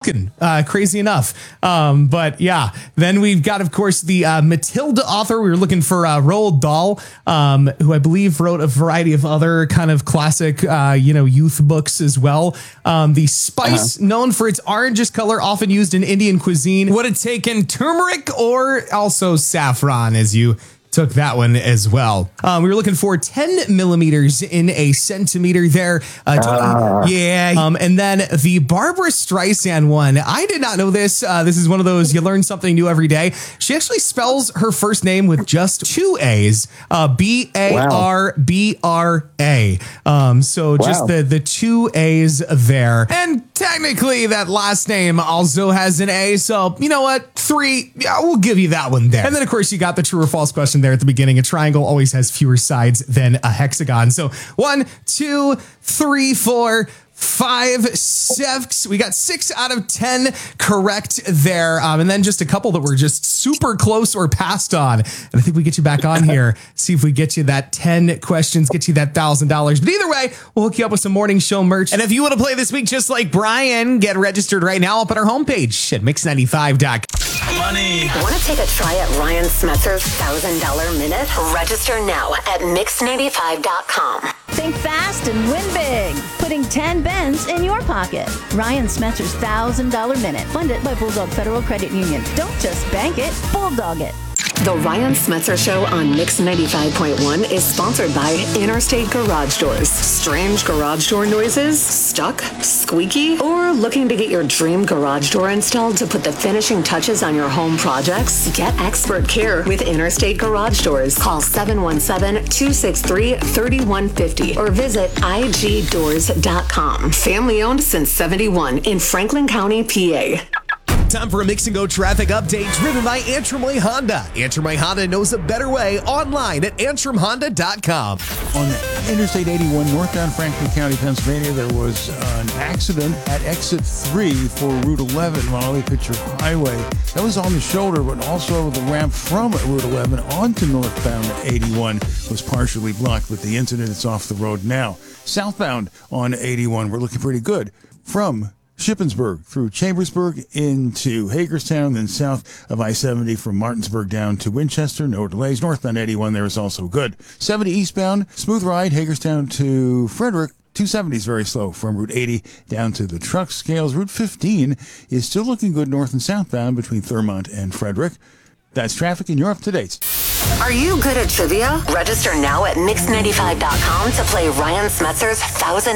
Falcon, crazy enough. But yeah, then we've got, of course, the Matilda author. We were looking for Roald Dahl, who I believe wrote a variety of other kind of classic, youth books as well. The spice, known for its orangish color, often used in Indian cuisine, would have taken turmeric or also saffron, as you took that one as well. We were looking for 10 millimeters in a centimeter there. And then the Barbara Streisand one. I did not know this. This is one of those, you learn something new every day. She actually spells her first name with just two A's, B-A-R-B-R-A. Just the two A's there. And technically that last name also has an A. So you know what? 3. Yeah, we'll give you that one there. And then of course you got the true or false question there at the beginning. A triangle always has fewer sides than a hexagon. So 1, 2, 3, 4, 5, 6. We got 6 out of 10 correct there. And then just a couple that were just super close or passed on. And I think we get you back on here. See if we get you that 10 questions, get you that $1,000. But either way, we'll hook you up with some morning show merch. And if you want to play this week just like Brian, get registered right now up at our homepage at mix95.com. Money. Want to take a try at Ryan Smetzer's $1,000 minute? Register now at mix95.com. Think fast and win big. Putting 10 bends in your pocket. Ryan Smetzer's $1,000 minute. Funded by Bulldog Federal Credit Union. Don't just bank it, bulldog it. The Ryan Smetzer Show on Mix 95.1 is sponsored by Interstate Garage Doors. Strange garage door noises? Stuck? Squeaky? Or looking to get your dream garage door installed to put the finishing touches on your home projects? Get expert care with Interstate Garage Doors. Call 717-263-3150 or visit igdoors.com. Family owned since 71 in Franklin County, PA. Time for a Mix and Go traffic update driven by Antrim Way Honda. Antrim Way Honda knows a better way online at antrimhonda.com. On Interstate 81 northbound Franklin County, Pennsylvania, there was an accident at exit 3 for Route 11, Raleigh Pitcher Highway. That was on the shoulder, but also the ramp from Route 11 onto northbound 81 was partially blocked. With the incident, it's off the road now. Southbound on 81, we're looking pretty good from Shippensburg through Chambersburg into Hagerstown, then south of I-70 from Martinsburg down to Winchester. No delays. Northbound 81 there is also good. 70 eastbound, smooth ride, Hagerstown to Frederick. 270 is very slow from Route 80 down to the truck scales. Route 15 is still looking good north and southbound between Thurmont and Frederick. That's traffic, and you're up to date. Are you good at trivia? Register now at mix95.com to play Ryan Smetzer's $1,000